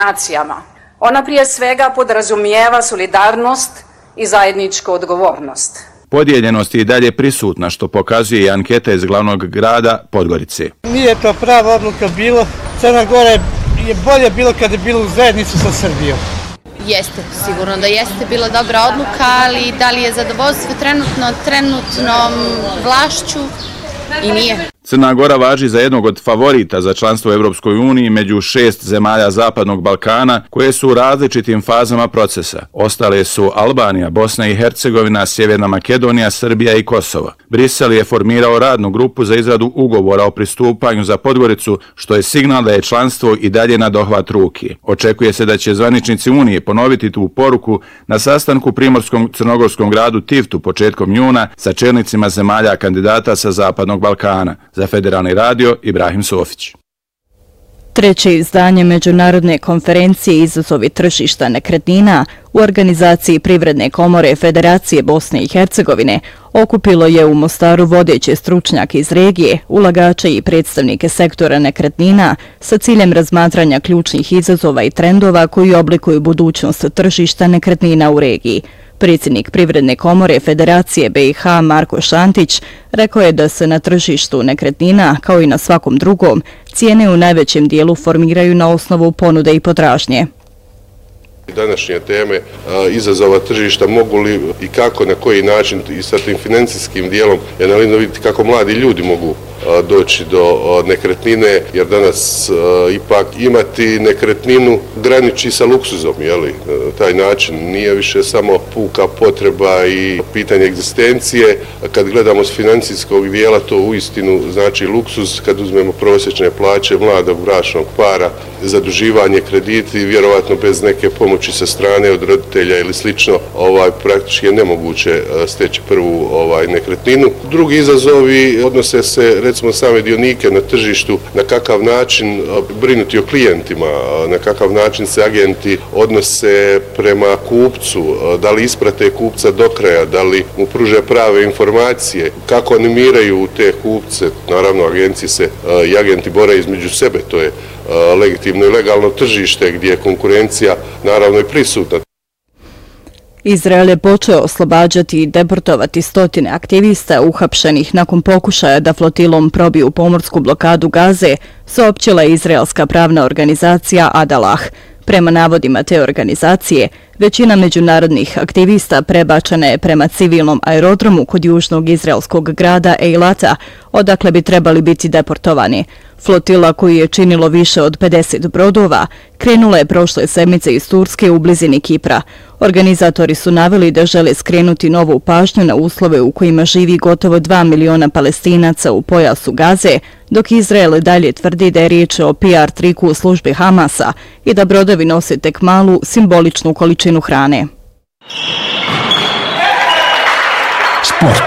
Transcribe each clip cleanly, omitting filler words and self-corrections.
nacijama. Ona prije svega podrazumijeva solidarnost i zajedničku odgovornost. Podijeljenost je i dalje prisutna, što pokazuje i anketa iz glavnog grada Podgorice. Nije to prava odluka bilo. Crna Gora je bolje bilo kad je bilo u zajednicu sa Srbijom. Jeste, sigurno da jeste bila dobra odluka, ali da li je zadovoljstvo trenutnom vlašću i nije. Crna Gora važi za jednog od favorita za članstvo u Europskoj uniji među 6 zemalja Zapadnog Balkana koje su u različitim fazama procesa. Ostale su Albanija, Bosna i Hercegovina, Sjeverna Makedonija, Srbija i Kosovo. Brisel je formirao radnu grupu za izradu ugovora o pristupanju za Podgoricu, što je signal da je članstvo i dalje na dohvat ruke. Očekuje se da će zvaničnici Unije ponoviti tu poruku na sastanku u primorskom crnogorskom gradu Tivtu početkom juna sa čelnicima zemalja kandidata sa Zapadnog Balkana. Za Federalni radio, Ibrahim Sofić. Treće izdanje Međunarodne konferencije Izazovi tržišta nekretnina u organizaciji Privredne komore Federacije Bosne i Hercegovine okupilo je u Mostaru vodeće stručnjake iz regije, ulagače i predstavnike sektora nekretnina sa ciljem razmatranja ključnih izazova i trendova koji oblikuju budućnost tržišta nekretnina u regiji. Predsjednik Privredne komore Federacije BiH Marko Šantić rekao je da se na tržištu nekretnina, kao i na svakom drugom, cijene u najvećem dijelu formiraju na osnovu ponude i potražnje. Današnje teme izazova tržišta mogu li i kako, na koji način i sa tim financijskim dijelom je analizno vidjeti kako mladi ljudi mogu doći do nekretnine, jer danas ipak imati nekretninu graniči sa luksuzom, jeli? Taj način nije više samo puka potreba i pitanje egzistencije. Kad gledamo s financijskog dijela, to uistinu znači luksuz. Kad uzmemo prosječne plaće mladog bračnog para, zaduživanje, krediti, vjerovatno bez neke pomoći sa strane od roditelja ili slično, praktički je nemoguće steći prvu nekretninu. Drugi izazovi odnose se recimo same dionike na tržištu, na kakav način brinuti o klijentima, na kakav način se agenti odnose prema kupcu, da li isprate kupca do kraja, da li mu pruže prave informacije, kako animiraju te kupce. Naravno, agencije se i agenti bore između sebe, to je legitimno i legalno tržište gdje je konkurencija naravno i prisutna. Izrael je počeo oslobađati i deportovati stotine aktivista uhapšenih nakon pokušaja da flotilom probiju pomorsku blokadu Gaze, saopćila je izraelska pravna organizacija Adalah. Prema navodima te organizacije, većina međunarodnih aktivista prebačena je prema civilnom aerodromu kod južnog izraelskog grada Eilata, odakle bi trebali biti deportovani. Flotila, koju je činilo više od 50 brodova, krenula je prošle sedmice iz Turske u blizini Kipra. Organizatori su naveli da žele skrenuti novu pažnju na uslove u kojima živi gotovo 2 miliona Palestinaca u pojasu Gaze, dok Izrael dalje tvrdi da je riječ o PR triku u službi Hamasa i da brodovi nose tek malu, simboličnu količinu hrane. Sport.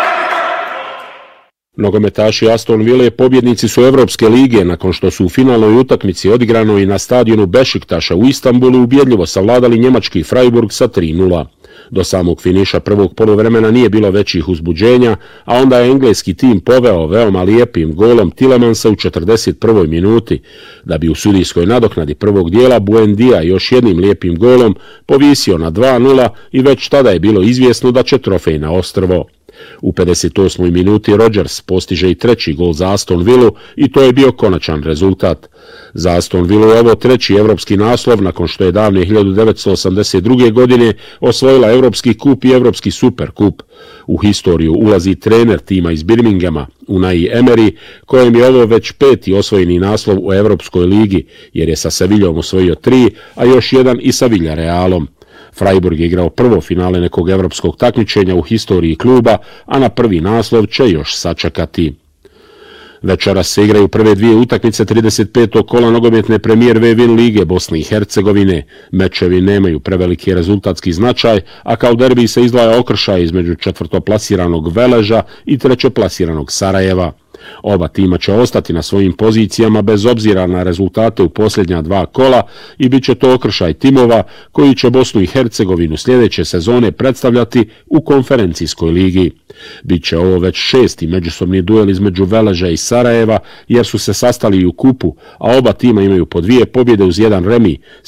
Nogometaši Aston Ville pobjednici su Evropske lige nakon što su u finalnoj utakmici odigranoj na stadionu Bešiktaša u Istanbulu ubjedljivo savladali njemački Freiburg sa 3:0. Do samog finiša prvog poluvremena nije bilo većih uzbuđenja, a onda je engleski tim poveo veoma lijepim golom Tielemansa u 41. minuti, da bi u sudijskoj nadoknadi prvog dijela Buendija još jednim lijepim golom povisio na 2:0 i već tada je bilo izvjesno da će trofej na ostrvo. U 58. minuti Rodgers postiže i treći gol za Aston Villu i to je bio konačan rezultat. Za Aston Villu je ovo treći evropski naslov nakon što je davne 1982. godine osvojila Evropski kup i Evropski superkup. U historiju ulazi trener tima iz Birminghama, Unai Emery, kojem je ovo već 5. osvojeni naslov u Evropskoj ligi, jer je sa Sevillom osvojio 3, a još jedan i sa Villarealom. Freiburg je igrao prvo finale nekog evropskog takmičenja u historiji kluba, a na prvi naslov će još sačekati. Večeras se igraju prve dvije utakmice 35. kola nogometne Premier Win lige Bosne i Hercegovine. Mečevi nemaju preveliki rezultatski značaj, a kao derbi se izdvaja okršaj između četvrtoplasiranog Veleža i trećoplasiranog Sarajeva. Oba tima će ostati na svojim pozicijama bez obzira na rezultate u posljednja dva kola i bit će to okršaj timova koji će Bosnu i Hercegovinu sljedeće sezone predstavljati u konferencijskoj ligi. Biće ovo već 6. međusobni duel između Veleža i Sarajeva jer su se sastali i u kupu, a oba tima imaju po 2 pobjede uz 1 remi,